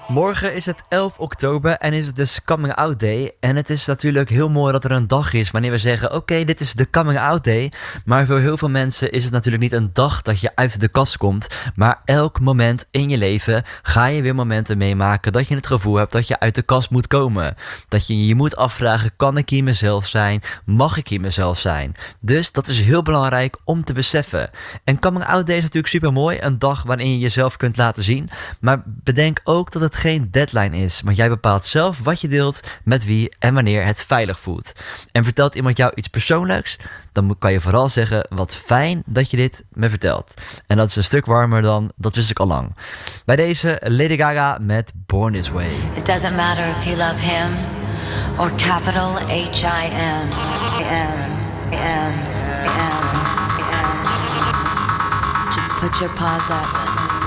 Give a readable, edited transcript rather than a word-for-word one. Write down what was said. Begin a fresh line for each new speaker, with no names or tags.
Morgen is het 11 oktober en is het dus Coming Out Day. En het is natuurlijk heel mooi dat er een dag is wanneer we zeggen... Oké, dit is de Coming Out Day. Maar voor heel veel mensen is het natuurlijk niet een dag dat je uit de kast komt. Maar elk moment in je leven ga je weer momenten meemaken... dat je het gevoel hebt dat je uit de kast moet komen. Dat je je moet afvragen, kan ik hier mezelf zijn? Mag ik hier mezelf zijn? Dus dat is heel belangrijk om te beseffen. En Coming Out Day is natuurlijk super mooi. Een dag waarin je jezelf kunt laten zien. Maar bedenk ook dat het geen deadline is, want jij bepaalt zelf wat je deelt, met wie en wanneer het veilig voelt. En vertelt iemand jou iets persoonlijks, dan kan je vooral zeggen, wat fijn dat je dit me vertelt. En dat is een stuk warmer dan, dat wist ik al lang. Bij deze Lady Gaga met Born This Way.
It doesn't matter if you love him or capital H-I-M. Just put your paws up.